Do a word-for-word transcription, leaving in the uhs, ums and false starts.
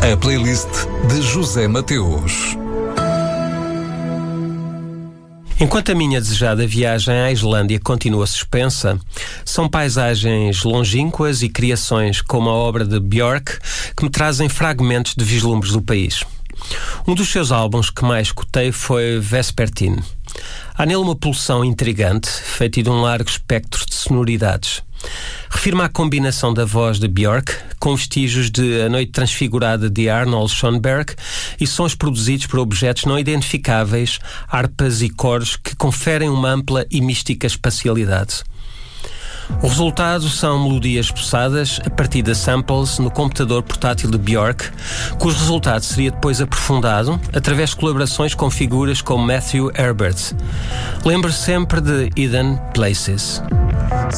A playlist de José Mateus. Enquanto a minha desejada viagem à Islândia continua suspensa, são paisagens longínquas e criações como a obra de Björk que me trazem fragmentos de vislumbres do país. Um dos seus álbuns que mais escutei foi Vespertine. Há nele uma pulsão intrigante, feita de um largo espectro de sonoridades. Refiro-me à combinação da voz de Björk com vestígios de A Noite Transfigurada de Arnold Schoenberg e sons produzidos por objetos não identificáveis, harpas e coros que conferem uma ampla e mística espacialidade. O resultado são melodias esboçadas a partir de samples no computador portátil de Björk, cujo resultado seria depois aprofundado através de colaborações com figuras como Matthew Herbert. Lembre-se sempre de Hidden Places.